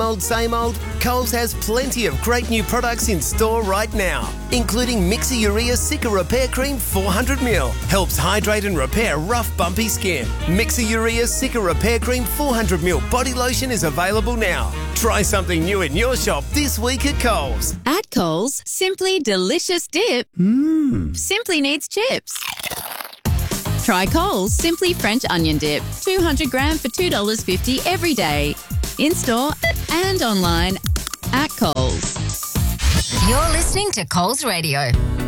same old, Coles has plenty of great new products in store right now, including Mixer Urea Cica Repair Cream 400ml. Helps hydrate and repair rough, bumpy skin. Mixer Urea Cica Repair Cream 400ml body lotion is available now. Try something new in your shop this week at Coles. At Coles, simply delicious dip simply needs chips. Try Coles Simply French Onion Dip, 200 gram for $2.50 every day. In-store and online at Coles. You're listening to Coles Radio.